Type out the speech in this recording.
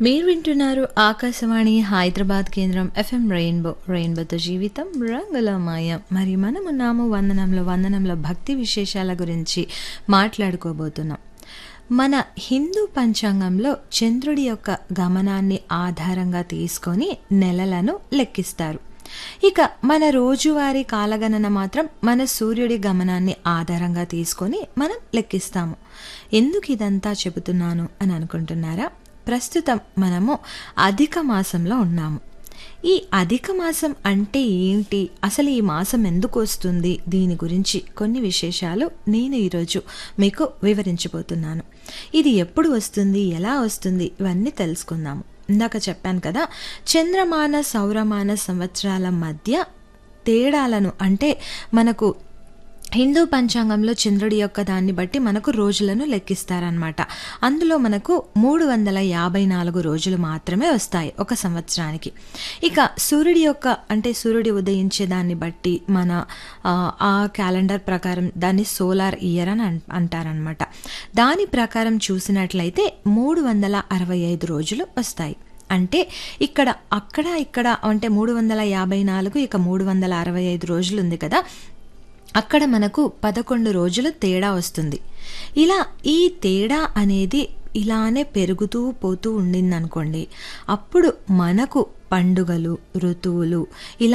మీరు వింటున్నారు ఆకాశవాణి హైదరాబాద్ కేంద్రం ఎఫ్ఎం రెయిన్బోతో జీవితం రంగులమయం. మరి మనమున్నాము వందనంలో భక్తి విశేషాల గురించి మాట్లాడుకోబోతున్నాం. మన హిందూ పంచాంగంలో చంద్రుడి యొక్క గమనాన్ని ఆధారంగా తీసుకొని నెలలను లెక్కిస్తారు. ఇక మన రోజువారీ కాలగణన మాత్రం మన సూర్యుడి గమనాన్ని ఆధారంగా తీసుకొని మనం లెక్కిస్తాము. ఎందుకు ఇదంతా చెబుతున్నాను అని అనుకుంటున్నారా? ప్రస్తుతం మనము అధిక మాసంలో ఉన్నాము. ఈ అధిక మాసం అంటే ఏంటి, అసలు ఈ మాసం ఎందుకు వస్తుంది, దీని గురించి కొన్ని విశేషాలు నేను ఈరోజు మీకు వివరించబోతున్నాను. ఇది ఎప్పుడు వస్తుంది, ఎలా వస్తుంది, ఇవన్నీ తెలుసుకుందాము. ఇందాక చెప్పాను కదా, చంద్రమాన సౌరమాన సంవత్సరాల మధ్య తేడాలను, అంటే మనకు హిందూ పంచాంగంలో చంద్రుడి యొక్క దాన్ని బట్టి మనకు రోజులను లెక్కిస్తారనమాట. అందులో మనకు 354 రోజులు మాత్రమే వస్తాయి ఒక సంవత్సరానికి. ఇక సూర్యుడి యొక్క, అంటే సూర్యుడి ఉదయించే దాన్ని బట్టి మన ఆ క్యాలెండర్ ప్రకారం దాన్ని సోలార్ ఇయర్ అని అంటారనమాట. దాని ప్రకారం చూసినట్లయితే 365 రోజులు వస్తాయి. అంటే ఇక్కడ అంటే 354 ఇక 365 రోజులు ఉంది కదా, అక్కడ మనకు 11 రోజులు తేడా వస్తుంది. ఇలా ఈ తేడా అనేది ఇలానే పెరుగుతూ పోతూ ఉండిందనుకోండి, అప్పుడు మనకు పండుగలు, ఋతువులు ఇలా